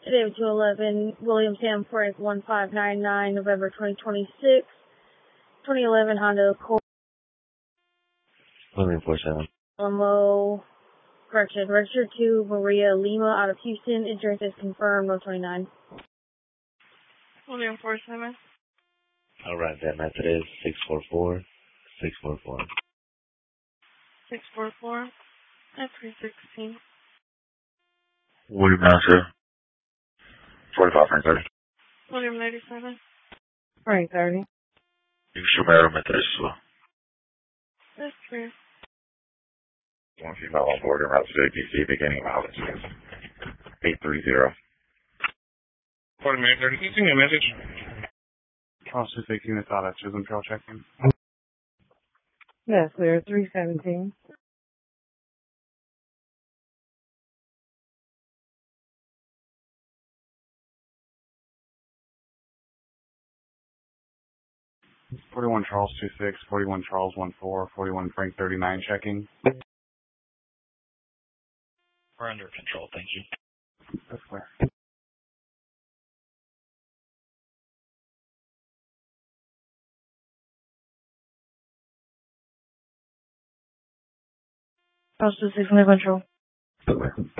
Today, 211, William Sam Frank 1599, November 2026, 2011 Honda Accord. William 47. Alamo, correction, registered to Maria Lima out of Houston. Insurance is confirmed, 129. William 47. Alright, that method is 644 644. 644. That's 316. William Master. 45 Frank 30. William 87. Frank 30. You should matter method as well. That's clear. One female on board in route to DC beginning of mileage 830. 40 minutes, 30. Can you send me a message? Charles 618 units out at Chisholm Trail checking. Yes, clear, 317. $41 Charles 26, $41 Charles 14, $41 Frank 39 checking. We're under control, thank you. That's clear. Charles 26, under control. Okay.